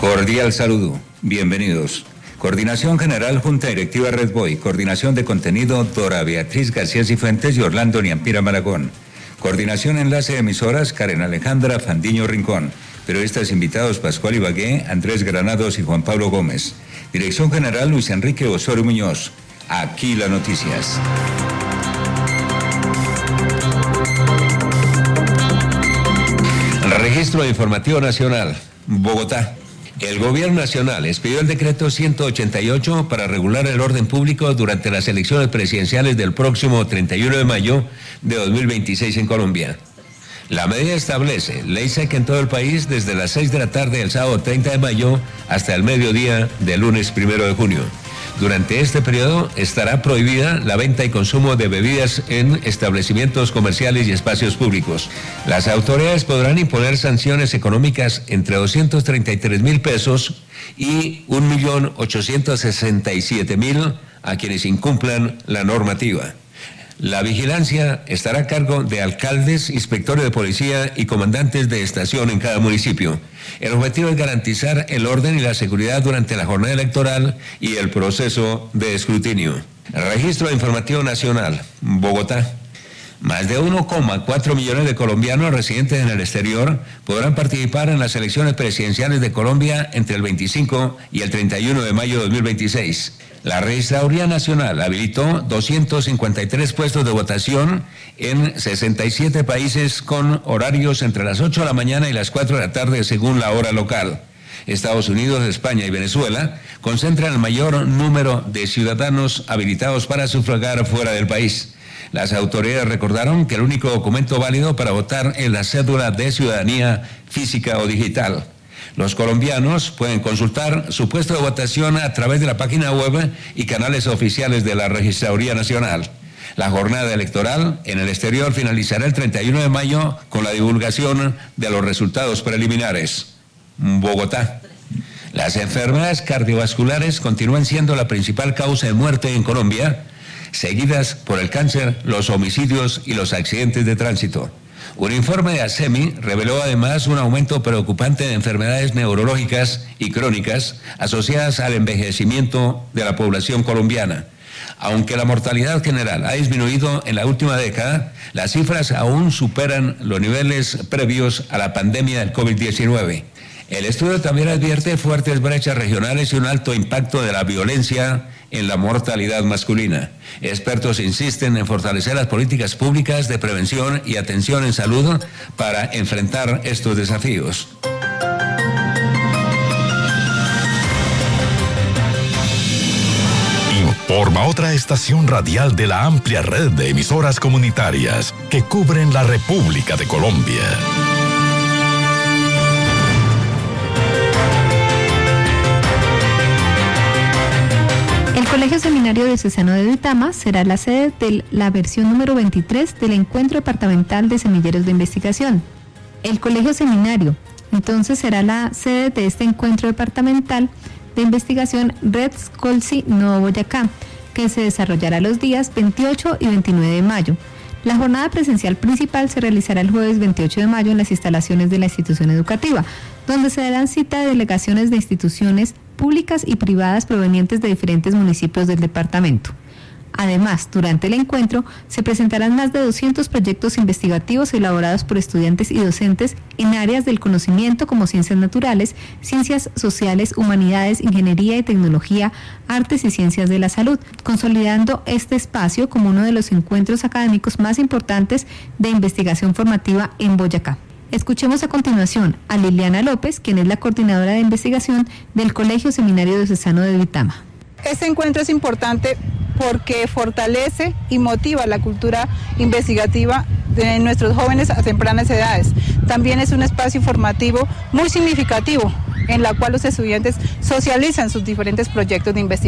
Cordial saludo, bienvenidos. Coordinación General, Junta Directiva Red Boy. Coordinación de contenido, Dora Beatriz García Cifuentes y Orlando Niampira Malagón. Coordinación enlace de emisoras, Karen Alejandra Fandiño Rincón. Periodistas invitados, Pascual Ibagué, Andrés Granados y Juan Pablo Gómez. Dirección General, Luis Enrique Osorio Muñoz. Aquí las noticias. Registro Informativo Nacional, Bogotá. El Gobierno Nacional expidió el decreto 188 para regular el orden público durante las elecciones presidenciales del próximo 31 de mayo de 2026 en Colombia. La medida establece ley seca en todo el país desde las 6 de la tarde del sábado 30 de mayo hasta el mediodía del lunes 1 de junio. Durante este periodo estará prohibida la venta y consumo de bebidas en establecimientos comerciales y espacios públicos. Las autoridades podrán imponer sanciones económicas entre 233.000 pesos y 1.867.000 a quienes incumplan la normativa. La vigilancia estará a cargo de alcaldes, inspectores de policía y comandantes de estación en cada municipio. El objetivo es garantizar el orden y la seguridad durante la jornada electoral y el proceso de escrutinio. Registro Informativo Nacional, Bogotá. Más de 1,4 millones de colombianos residentes en el exterior podrán participar en las elecciones presidenciales de Colombia entre el 25 y el 31 de mayo de 2026. La Registraduría Nacional habilitó 253 puestos de votación en 67 países con horarios entre las 8 de la mañana y las 4 de la tarde según la hora local. Estados Unidos, España y Venezuela concentran el mayor número de ciudadanos habilitados para sufragar fuera del país. Las autoridades recordaron que el único documento válido para votar es la cédula de ciudadanía física o digital. Los colombianos pueden consultar su puesto de votación a través de la página web y canales oficiales de la Registraduría Nacional. La jornada electoral en el exterior finalizará el 31 de mayo con la divulgación de los resultados preliminares. Bogotá. Las enfermedades cardiovasculares continúan siendo la principal causa de muerte en Colombia, seguidas por el cáncer, los homicidios y los accidentes de tránsito. Un informe de ASEMI reveló además un aumento preocupante de enfermedades neurológicas y crónicas asociadas al envejecimiento de la población colombiana. Aunque la mortalidad general ha disminuido en la última década, las cifras aún superan los niveles previos a la pandemia del COVID-19. El estudio también advierte fuertes brechas regionales y un alto impacto de la violencia en la mortalidad masculina. Expertos insisten en fortalecer las políticas públicas de prevención y atención en salud para enfrentar estos desafíos. Informa otra estación radial de la amplia red de emisoras comunitarias que cubren la República de Colombia. El Colegio Seminario Diocesano de Duitama será la sede de la versión número 23 del Encuentro Departamental de Semilleros de Investigación. El Colegio Seminario, entonces, será la sede de este Encuentro Departamental de Investigación Red Colsi Nuevo Boyacá, que se desarrollará los días 28 y 29 de mayo. La jornada presencial principal se realizará el jueves 28 de mayo en las instalaciones de la institución educativa, donde se darán cita de delegaciones de instituciones públicas y privadas provenientes de diferentes municipios del departamento. Además, durante el encuentro se presentarán más de 200 proyectos investigativos elaborados por estudiantes y docentes en áreas del conocimiento como ciencias naturales, ciencias sociales, humanidades, ingeniería y tecnología, artes y ciencias de la salud, consolidando este espacio como uno de los encuentros académicos más importantes de investigación formativa en Boyacá. Escuchemos a continuación a Liliana López, quien es la coordinadora de investigación del Colegio Seminario Diocesano de Duitama. Este encuentro es importante porque fortalece y motiva la cultura investigativa de nuestros jóvenes a tempranas edades. También es un espacio formativo muy significativo en la cual los estudiantes socializan sus diferentes proyectos de investigación.